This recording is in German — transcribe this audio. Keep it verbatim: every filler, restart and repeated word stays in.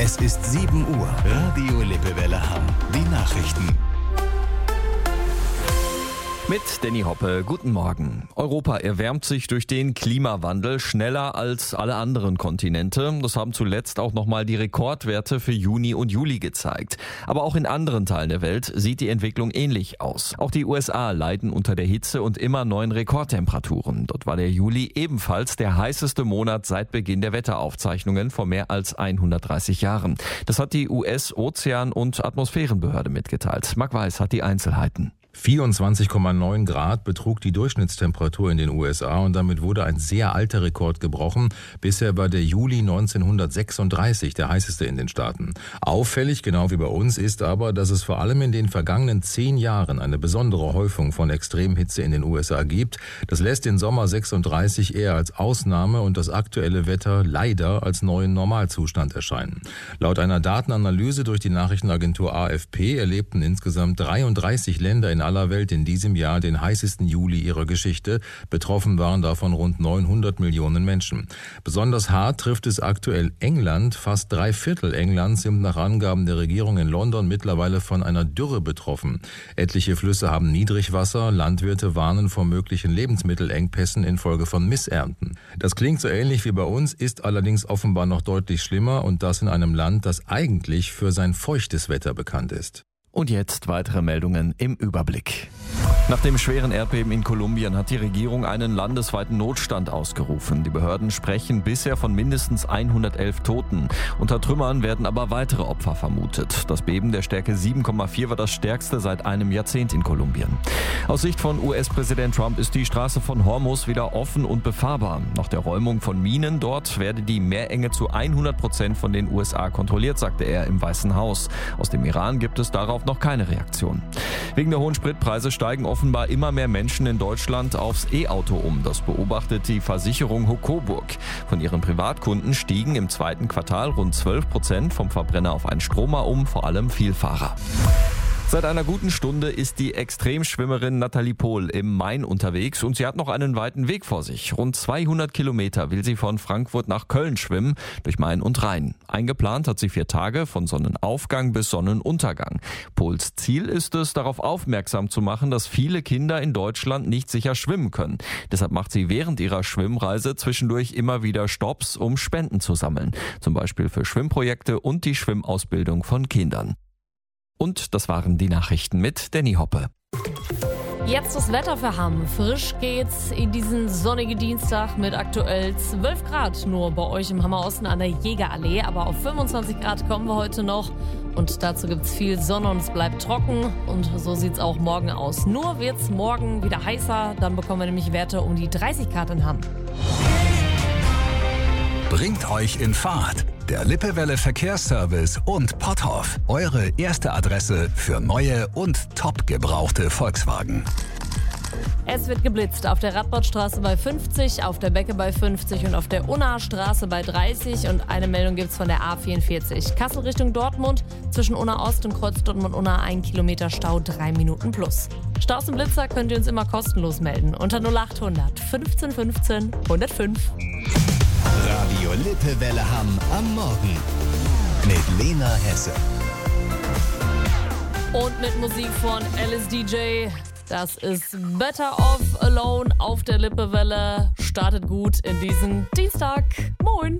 Es ist sieben Uhr. Radio Lippewelle Hamm. Die Nachrichten. Mit Danny Hoppe, guten Morgen. Europa erwärmt sich durch den Klimawandel schneller als alle anderen Kontinente. Das haben zuletzt auch nochmal die Rekordwerte für Juni und Juli gezeigt. Aber auch in anderen Teilen der Welt sieht die Entwicklung ähnlich aus. Auch die U S A leiden unter der Hitze und immer neuen Rekordtemperaturen. Dort war der Juli ebenfalls der heißeste Monat seit Beginn der Wetteraufzeichnungen vor mehr als hundertdreißig Jahren. Das hat die U S-Ozean- und Atmosphärenbehörde mitgeteilt. Marc Weiß hat die Einzelheiten. vierundzwanzig Komma neun Grad betrug die Durchschnittstemperatur in den U S A und damit wurde ein sehr alter Rekord gebrochen. Bisher war der Juli neunzehnhundertsechsunddreißig der heißeste in den Staaten. Auffällig, genau wie bei uns, ist aber, dass es vor allem in den vergangenen zehn Jahren eine besondere Häufung von Extremhitze in den U S A gibt. Das lässt den Sommer sechsunddreißig eher als Ausnahme und das aktuelle Wetter leider als neuen Normalzustand erscheinen. Laut einer Datenanalyse durch die Nachrichtenagentur A F P erlebten insgesamt dreiunddreißig Länder in aller Welt in diesem Jahr den heißesten Juli ihrer Geschichte. Betroffen waren davon rund neunhundert Millionen Menschen. Besonders hart trifft es aktuell England. Fast drei Viertel Englands sind nach Angaben der Regierung in London mittlerweile von einer Dürre betroffen. Etliche Flüsse haben Niedrigwasser. Landwirte warnen vor möglichen Lebensmittelengpässen infolge von Missernten. Das klingt so ähnlich wie bei uns, ist allerdings offenbar noch deutlich schlimmer und das in einem Land, das eigentlich für sein feuchtes Wetter bekannt ist. Und jetzt weitere Meldungen im Überblick. Nach dem schweren Erdbeben in Kolumbien hat die Regierung einen landesweiten Notstand ausgerufen. Die Behörden sprechen bisher von mindestens hundertelf Toten. Unter Trümmern werden aber weitere Opfer vermutet. Das Beben der Stärke sieben Komma vier war das stärkste seit einem Jahrzehnt in Kolumbien. Aus Sicht von U S-Präsident Trump ist die Straße von Hormuz wieder offen und befahrbar. Nach der Räumung von Minen dort werde die Meerenge zu hundert Prozent von den U S A kontrolliert, sagte er im Weißen Haus. Aus dem Iran gibt es darauf noch keine Reaktion. Wegen der hohen Spritpreise steigen offenbar immer mehr Menschen in Deutschland aufs E-Auto um. Das beobachtet die Versicherung Hocoburg. Von ihren Privatkunden stiegen im zweiten Quartal rund zwölf Prozent vom Verbrenner auf einen Stromer um, vor allem Vielfahrer. Seit einer guten Stunde ist die Extremschwimmerin Nathalie Pohl im Main unterwegs und sie hat noch einen weiten Weg vor sich. Rund zweihundert Kilometer will sie von Frankfurt nach Köln schwimmen, durch Main und Rhein. Eingeplant hat sie vier Tage, von Sonnenaufgang bis Sonnenuntergang. Pohls Ziel ist es, darauf aufmerksam zu machen, dass viele Kinder in Deutschland nicht sicher schwimmen können. Deshalb macht sie während ihrer Schwimmreise zwischendurch immer wieder Stopps, um Spenden zu sammeln. Zum Beispiel für Schwimmprojekte und die Schwimmausbildung von Kindern. Und das waren die Nachrichten mit Danny Hoppe. Jetzt das Wetter für Hamm. Frisch geht's in diesen sonnigen Dienstag mit aktuell zwölf Grad. Nur bei euch im Hammer Osten an der Jägerallee. Aber auf fünfundzwanzig Grad kommen wir heute noch. Und dazu gibt's viel Sonne und es bleibt trocken. Und so sieht's auch morgen aus. Nur wird's morgen wieder heißer. Dann bekommen wir nämlich Werte um die dreißig Grad in Hamm. Bringt euch in Fahrt. Der Lippewelle Verkehrsservice und Potthoff. Eure erste Adresse für neue und top gebrauchte Volkswagen. Es wird geblitzt auf der Radbordstraße bei fünfzig, auf der Becke bei fünfzig und auf der Unna-Straße bei dreißig. Und eine Meldung gibt's von der A vierundvierzig. Kassel Richtung Dortmund, zwischen Unna Ost und Kreuz Dortmund-Unna ein Kilometer Stau, drei Minuten plus. Staus und Blitzer könnt ihr uns immer kostenlos melden unter null achthundert fünfzehn fünfzehn hundertfünf. Radio Lippewelle Hamm am Morgen mit Lena Hesse. Und mit Musik von Alice D J. Das ist Better Off Alone auf der Lippewelle. Startet gut in diesen Dienstag. Moin!